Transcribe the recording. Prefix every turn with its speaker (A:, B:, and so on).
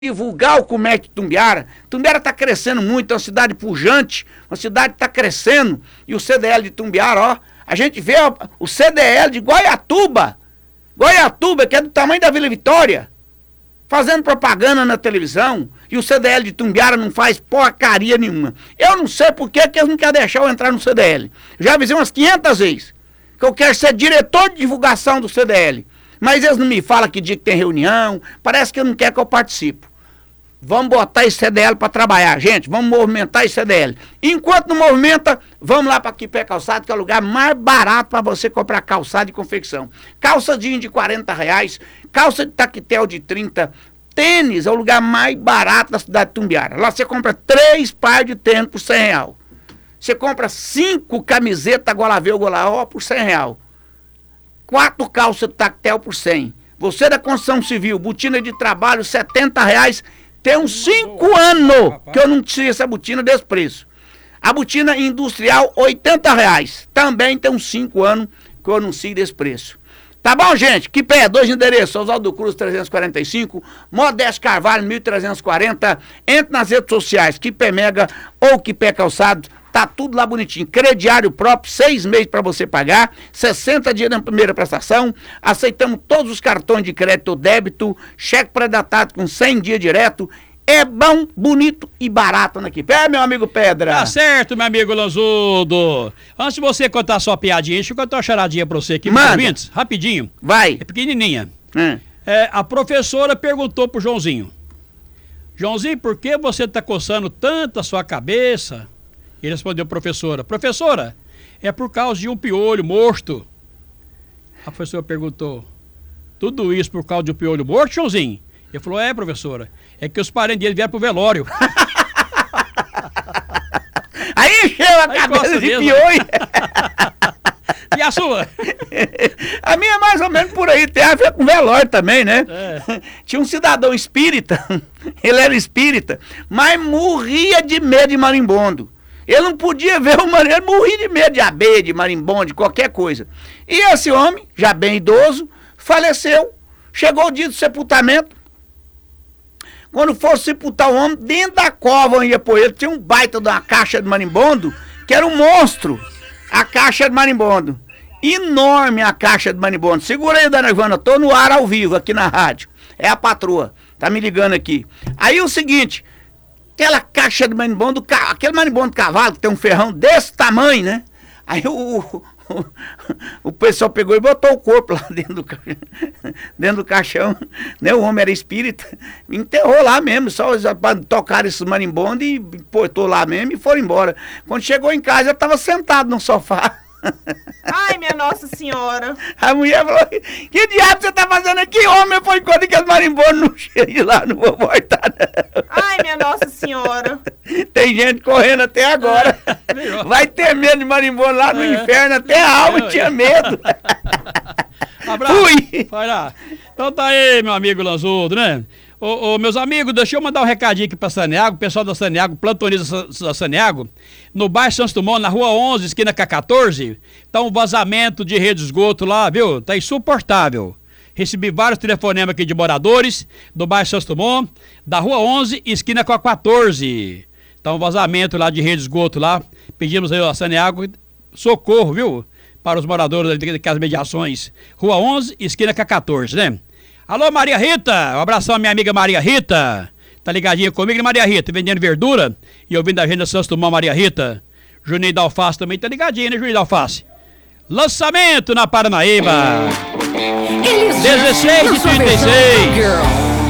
A: divulgar o comércio de Tumbiara. Tumbiara está crescendo muito, é uma cidade pujante, uma cidade que está crescendo. E o CDL de Tumbiara, ó, a gente vê o CDL de Goiatuba, que é do tamanho da Vila Vitória, fazendo propaganda na televisão, e o CDL de Tumbiara não faz porcaria nenhuma. Eu não sei por que eles não querem deixar eu entrar no CDL. Já avisei umas 500 vezes que eu quero ser diretor de divulgação do CDL. Mas eles não me falam que dia que tem reunião, parece que não quer que eu participe. Vamos botar esse CDL para trabalhar, gente. Vamos movimentar esse CDL. Enquanto não movimenta, vamos lá para Quipé Calçado, que é o lugar mais barato para você comprar calçado e confecção. Calça jeans de R$40, calça de taquetel de 30, tênis é o lugar mais barato da cidade de Tumbiara. Lá você compra 3 pares de tênis por R$100. Você compra 5 camisetas Golaveu Golaó por R$100. 4 calças de taquetel por 100. Você da construção civil, botina de trabalho, R$70. Tem uns 5 anos que eu não tinha essa botina desse preço. A botina industrial, R$80. Também tem uns 5 anos que eu anuncio desse preço. Tá bom, gente? Que pé? 2 endereços. Oswaldo Cruz, 345. Modesto Carvalho, 1340. Entre nas redes sociais, Que Pé Mega ou Que Pé Calçado. Tá tudo lá bonitinho. Crediário próprio, 6 meses para você pagar, 60 dias na primeira prestação. Aceitamos todos os cartões de crédito ou débito, cheque pré-datado com 100 dias direto. É bom, bonito e barato aqui. Pé, meu amigo Pedra.
B: Tá certo, meu amigo Lanzudo. Antes de você contar a sua piadinha, deixa eu contar uma charadinha pra você aqui, meus ouvintes. Rapidinho.
A: Vai.
B: É pequenininha. A professora perguntou pro Joãozinho: Joãozinho, por que você tá coçando tanto a sua cabeça? Ele respondeu: professora, é por causa de um piolho morto. A professora perguntou: tudo isso por causa de um piolho morto, Joãozinho? Ele falou: é, professora, é que os parentes dele vieram pro velório.
A: Aí encheu a cabeça de piolho.
B: E a sua?
A: A minha é mais ou menos por aí, tem a ver com velório também, né? Tinha um cidadão espírita, ele era espírita, mas morria de medo de marimbondo. Ele não podia ver o marimbondo, ele morria de medo de abelha, de marimbondo, de qualquer coisa. E esse homem, já bem idoso, faleceu. Chegou o dia do sepultamento. Quando fosse sepultar o homem, dentro da cova onde ia pôr ele, tinha um baita de uma caixa de marimbondo, que era um monstro. A caixa de marimbondo. Enorme a caixa de marimbondo. Segura aí, dona Ivana, tô no ar ao vivo aqui na rádio. É a patroa, tá me ligando aqui. Aí o seguinte, aquela caixa de marimbondo, aquele marimbondo de cavalo que tem um ferrão desse tamanho, né? Aí o pessoal pegou e botou o corpo lá dentro do caixão, né? O homem era espírita, enterrou lá mesmo, só tocaram esses marimbondos e botou lá mesmo e foram embora. Quando chegou em casa, eu estava sentado no sofá.
C: Ai, minha Nossa Senhora.
A: A mulher falou: que diabo você tá fazendo aqui, homem? Foi enquanto que as marimbondas não chegam de lá, não vou voltar não.
C: Ai, minha Nossa Senhora.
A: Tem gente correndo até agora. Vai ter medo de marimbondo lá no inferno, até a alma tinha medo.
B: Abraço. Fui. Vai lá. Então tá aí, meu amigo Lanzudo, né? Meus amigos, deixa eu mandar um recadinho aqui pra Saneago, o pessoal da Saneago, plantonista da Saneago, no bairro Santos Dumont, na rua 11, esquina com a 14, tá um vazamento de rede de esgoto lá, viu? Tá insuportável. Recebi vários telefonemas aqui de moradores do bairro Santos Dumont, da rua 11, esquina com a 14. Tá um vazamento lá de rede de esgoto lá, pedimos aí a Saneago socorro, viu? Para os moradores das mediações, rua 11, esquina com a 14, né? Alô, Maria Rita, um abração à minha amiga Maria Rita, tá ligadinha comigo, Maria Rita, vendendo verdura e ouvindo a agenda Santos Dumont, Maria Rita. Juninho da Alface também tá ligadinho, né, Juninho da Alface? Lançamento na Paranaíba, 16 e 36.